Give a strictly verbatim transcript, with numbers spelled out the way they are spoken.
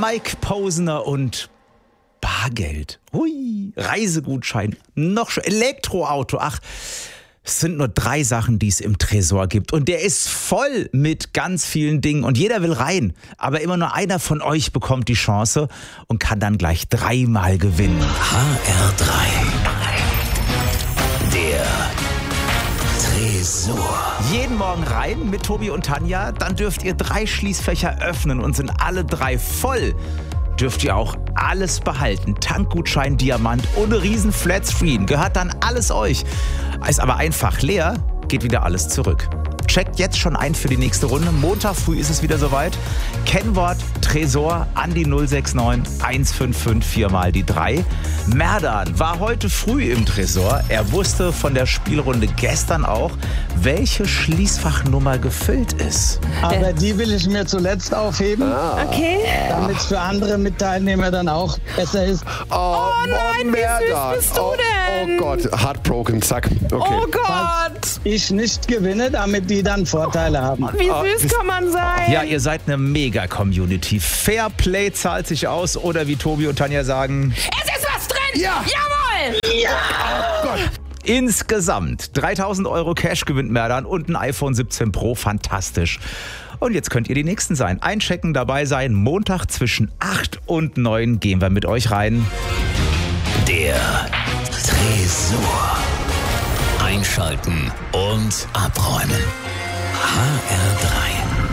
Mike Posner und Bargeld. Hui, Reisegutschein, noch schon Elektroauto. Ach, es sind nur drei Sachen, die es im Tresor gibt. Und der ist voll mit ganz vielen Dingen. Und jeder will rein. Aber immer nur einer von euch bekommt die Chance und kann dann gleich dreimal gewinnen. H R drei. Der Tresor. Jeden Morgen rein mit Tobi und Tanja. Dann dürft ihr drei Schließfächer öffnen und sind alle drei voll. Dürft ihr auch alles behalten. Tankgutschein, Diamant und eine riesen Flatscreen. Gehört dann alles euch. Ist aber einfach leer, geht wieder alles zurück. Checkt jetzt schon ein für die nächste Runde. Montag früh ist es wieder soweit. Kennwort Tresor an die null sechs neun eins fünf fünf vier mal die drei. Merdan war heute früh im Tresor. Er wusste von der Spielrunde gestern auch, welche Schließfachnummer gefüllt ist. Aber die will ich mir zuletzt aufheben, Okay. damit es für andere Mitteilnehmer dann auch besser ist. Oh, nein, wie süß bist du oh, denn? Oh Gott, heartbroken, zack. Okay. Oh Gott. Falls ich nicht gewinne, damit die dann Vorteile haben. Wie süß kann man sein? Ja, ihr seid eine Mega-Community. Fairplay zahlt sich aus oder wie Tobi und Tanja sagen... Es ist was drin. Ja. Jawohl. Insgesamt dreitausend Euro Cash gewinnt Merdan und ein iPhone siebzehn Pro. Fantastisch. Und jetzt könnt ihr die Nächsten sein. Einchecken, dabei sein. Montag zwischen acht und neun gehen wir mit euch rein. Der Tresor. Einschalten und abräumen. H R drei.